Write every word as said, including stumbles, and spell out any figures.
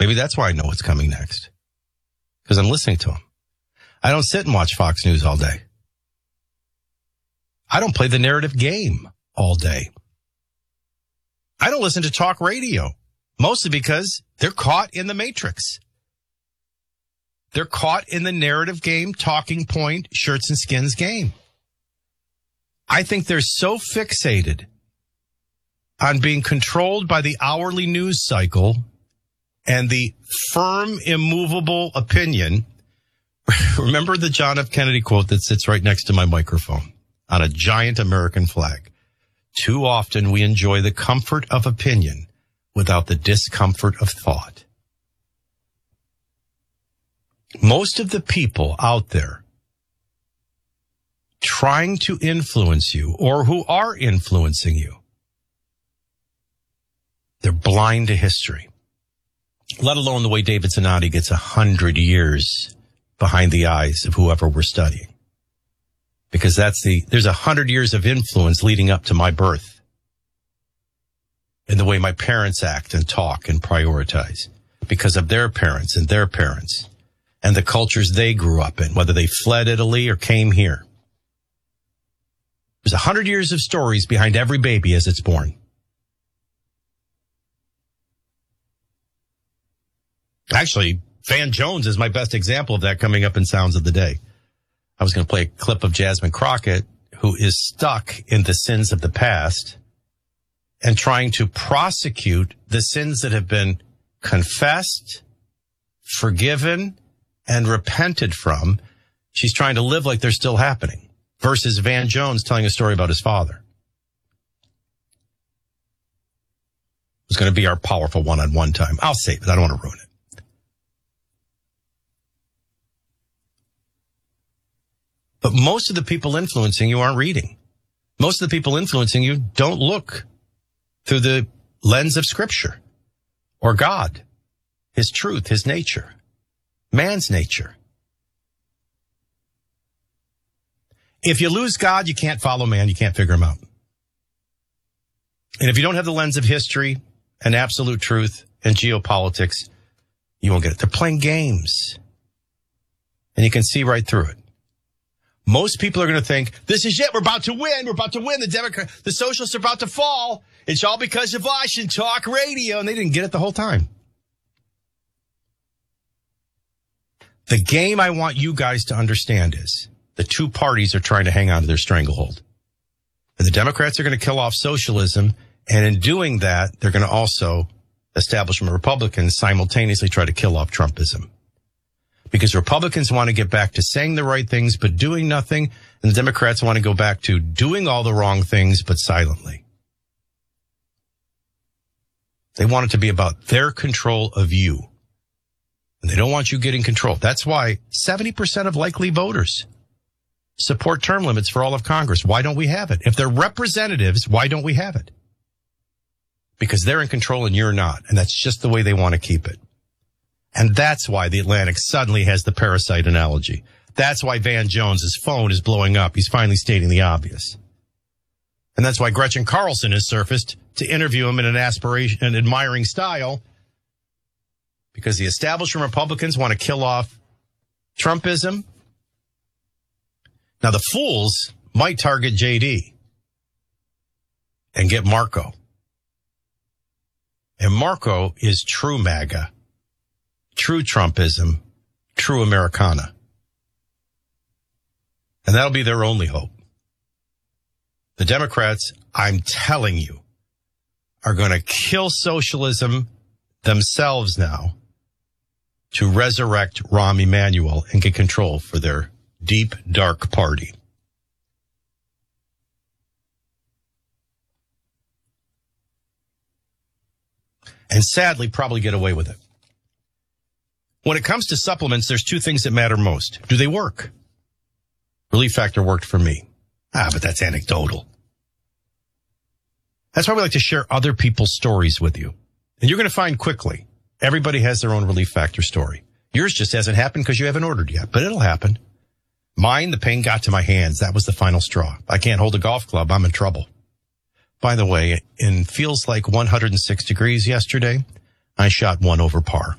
Maybe that's why I know what's coming next. Because I'm listening to them. I don't sit and watch Fox News all day. I don't play the narrative game all day. I don't listen to talk radio, mostly because they're caught in the matrix. They're caught in the narrative game, talking point, shirts and skins game. I think they're so fixated on being controlled by the hourly news cycle and the firm, immovable opinion. Remember the John F. Kennedy quote that sits right next to my microphone on a giant American flag. Too often we enjoy the comfort of opinion without the discomfort of thought. Most of the people out there trying to influence you or who are influencing you, they're blind to history, let alone the way David Zanotti gets a hundred years behind the eyes of whoever we're studying. Because that's the, there's a hundred years of influence leading up to my birth in the way my parents act and talk and prioritize because of their parents and their parents and the cultures they grew up in, whether they fled Italy or came here. There's a hundred years of stories behind every baby as it's born. Actually, Van Jones is my best example of that coming up in Sounds of the Day. I was going to play a clip of Jasmine Crockett, who is stuck in the sins of the past and trying to prosecute the sins that have been confessed, forgiven, and repented from. She's trying to live like they're still happening versus Van Jones telling a story about his father. It's going to be our powerful one-on-one time. I'll save it. I don't want to ruin it. But most of the people influencing you aren't reading. Most of the people influencing you don't look through the lens of Scripture or God, His truth, His nature, man's nature. If you lose God, you can't follow man. You can't figure him out. And if you don't have the lens of history and absolute truth and geopolitics, you won't get it. They're playing games. And you can see right through it. Most people are going to think, this is it. We're about to win. We're about to win. The Democrat, the socialists are about to fall. It's all because of us and talk radio. And they didn't get it the whole time. The game I want you guys to understand is the two parties are trying to hang on to their stranglehold. And the Democrats are going to kill off socialism. And in doing that, they're going to also, establishment Republicans, simultaneously try to kill off Trumpism. Because Republicans want to get back to saying the right things but doing nothing, and the Democrats want to go back to doing all the wrong things but silently. They want it to be about their control of you. And they don't want you getting control. That's why seventy percent of likely voters support term limits for all of Congress. Why don't we have it? If they're representatives, why don't we have it? Because they're in control and you're not. And that's just the way they want to keep it. And that's why the Atlantic suddenly has the parasite analogy. That's why Van Jones's phone is blowing up. He's finally stating the obvious. And that's why Gretchen Carlson has surfaced to interview him in an aspiration, an admiring style, because the establishment Republicans want to kill off Trumpism. Now, the fools might target J D and get Marco. And Marco is true MAGA. True Trumpism, true Americana. And that'll be their only hope. The Democrats, I'm telling you, are going to kill socialism themselves now to resurrect Rahm Emanuel and get control for their deep, dark party. And sadly, probably get away with it. When it comes to supplements, there's two things that matter most. Do they work? Relief Factor worked for me. Ah, but that's anecdotal. That's why we like to share other people's stories with you. And you're going to find quickly, everybody has their own Relief Factor story. Yours just hasn't happened because you haven't ordered yet, but it'll happen. Mine, the pain got to my hands. That was the final straw. I can't hold a golf club. I'm in trouble. By the way, in feels like one hundred six degrees yesterday, I shot one over par.